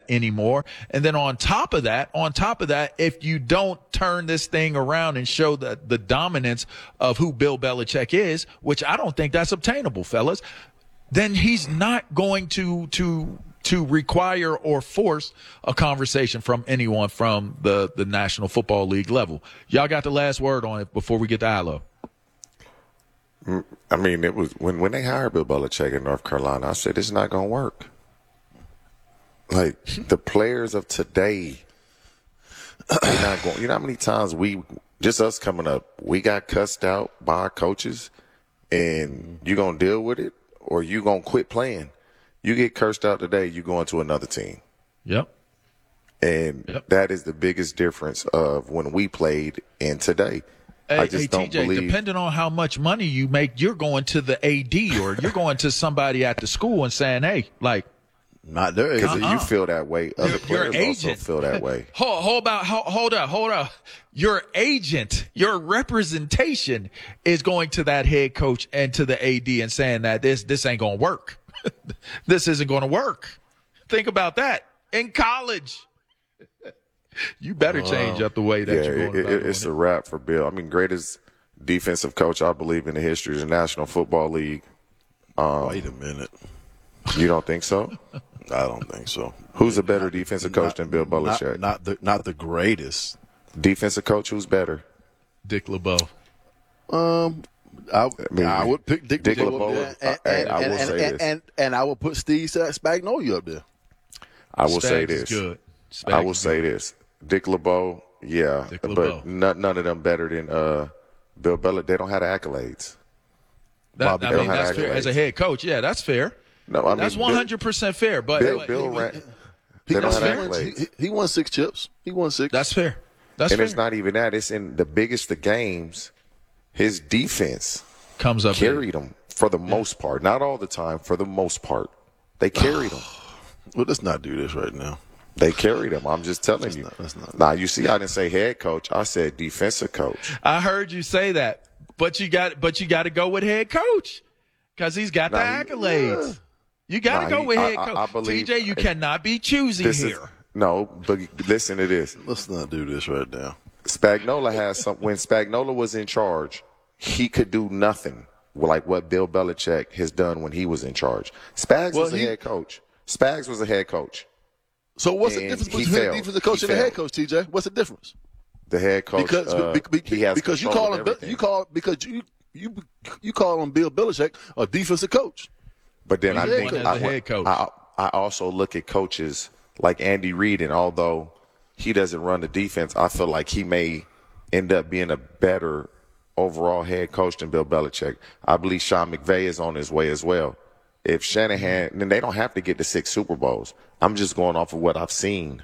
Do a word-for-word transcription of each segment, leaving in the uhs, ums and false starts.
anymore. And then on top of that, on top of that, if you don't turn this thing around and show the, the dominance of who Bill Belichick is, which I don't think that's obtainable, fellas, then he's not going to, to, to require or force a conversation from anyone from the, the National Football League level. Y'all got the last word on it before we get to Ilo. I mean, it was when, when they hired Bill Belichick in North Carolina, I said, it's not going to work. Like, the players of today, they're not going. You know how many times we, just us coming up, we got cussed out by our coaches, and you going to deal with it, or you going to quit playing? You get cursed out today, you going to another team. Yep. And yep. that is the biggest difference of when we played and today. Hey, I just hey don't T J, believe. Depending on how much money you make, you're going to the A D or you're going to somebody at the school and saying, hey, like, not there. Because uh-uh. you feel that way, other your, players your also feel that way. Hold, hold about, hold, hold up, hold up. Your agent, your representation is going to that head coach and to the A D and saying that this this ain't going to work. This isn't going to work. Think about that. In college, you better change up the way that yeah, you're going it, about it, it's doing a wrap for Bill. I mean, greatest defensive coach I believe in the history of the National Football League. Um, Wait a minute. You don't think so? I don't think so. Who's a better defensive coach Not- than Bill Belichick? Not, not the not the greatest. Defensive coach, who's better? Dick LeBeau. Um, I, I, mean, I would pick Dick, Dick LeBeau LeBeau, up there, and, hey, and, I will and, say and, this. and, and I would put Steve Spagnuolo up there. I will say Spags is this. good. Spags I will is say good. this. Dick LeBeau, yeah, Dick but LeBeau. none, none of them better than uh, Bill Belichick. They don't have the accolades. That, Bobby I Bill mean, had that's fair. accolades. As a head coach, yeah, that's fair. No, I mean, That's one hundred percent fair. But, Bill, but Bill ran. He, They don't won, have he, won, accolades. he, he won six chips. He won six. that's fair. That's And fair. it's not even that. It's in the biggest of games. His defense Comes up carried him for the most part. Not all the time, for the most part. They carried him. Well, let's not do this right now. They carried him. I'm just telling you. not- that's not- Now, you see, I didn't say head coach. I said defensive coach. I heard you say that, but you got but you got to go with head coach because he's got the Nah, he- accolades. You got to Nah, go he- with I- head I- coach. I believe- T J, you cannot be choosy This here. is no, but listen to this. Let's not do this right now. Spagnuolo has some. When Spagnuolo was in charge, he could do nothing like what Bill Belichick has done when he was in charge. Spags Well, was a he- head coach. Spags was a head coach. So what's the And difference he between failed. the defensive coach He and the head failed. coach, T J? What's the difference? The head coach. Because uh, be, be, he has because you control call of him Bill- everything. you call because you you you call him Bill Belichick a defensive coach. But then He's I the think one as I, the head coach. I, I also look at coaches like Andy Reid, and although he doesn't run the defense, I feel like he may end up being a better overall head coach than Bill Belichick. I believe Sean McVay is on his way as well. If Shanahan, then they don't have to get to six Super Bowls. I'm just going off of what I've seen.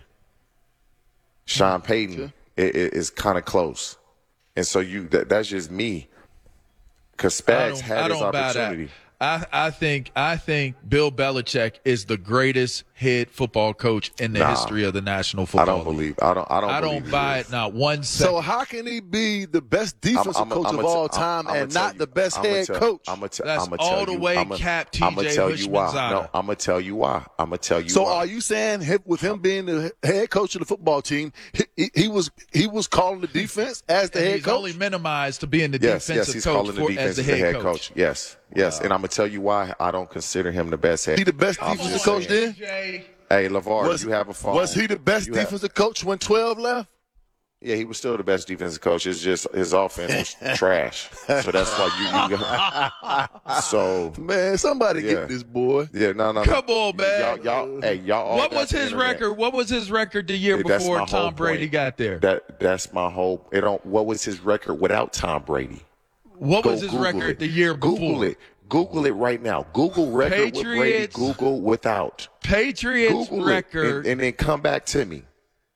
Sean Payton i- i- is kind of close, and so you that, that's just me. Because I Spags don't, had I his don't buy opportunity. that. I, I think I think Bill Belichick is the greatest head football coach in the Nah. history of the National I Football don't League. believe. I don't. I don't. I believe don't he buy is. it not one second. So how can he be the best defensive I'm- I'm- coach I'm of gonna all t- I'm- time I'm and gonna not tell the you- best I'm gonna head tell- coach? I'm gonna tell, That's I'm gonna all tell the you, way I'm gonna, Cap T J I'm gonna tell you why. Hushmanzada. No, I'm gonna tell you why. I'm gonna tell you So why. are you saying him, with him being the head coach of the football team, he, he, he was he was calling the defense as the And head he's coach? only minimized to being the yes, defensive yes, he's coach calling the for, defense as the head, coach. Yes, yes, and I'm gonna tell you why I don't consider him the best head. He the best I'm defensive just coach saying. then? Hey, LeVar, Was, you have a phone. was he the best You have- defensive coach when twelve left? Yeah, he was still the best defensive coach. It's just his offense was trash. So that's why you. you got, so Man, somebody Yeah. get this boy. yeah, no, no, no. Come on, man. Y'all, y'all, hey, y'all. all What got was the his internet. record? What was his record the year Yeah, that's before my whole Tom Brady point. got there? That that's my whole. It don't. What was his record without Tom Brady? What Go was his Google record it. the year before? Google it. Google it right now. Google record with Brady. Patriots. Google without. Patriots Google record. it and, and then come back to me.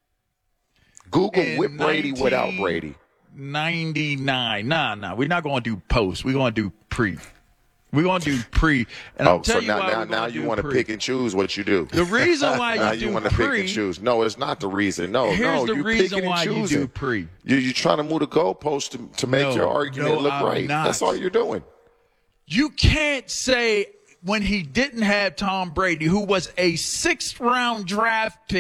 Google in with Brady without Brady. ninety-nine. Nah, nah. We're not going to do post. We're going to do pre. We're going to do pre. And Oh, I'll tell so you now why now we're now gonna you do want to pre. pick and choose what you do. The reason why now you you do want to pick pre. and choose. No, it's not the reason. No, Here's no, the you reason picking and why you choosing. do pre. You you trying to move the goalpost to, to make No, your argument no, look I'm right. not. That's all you're doing. You can't say when he didn't have Tom Brady, who was a sixth round draft pick.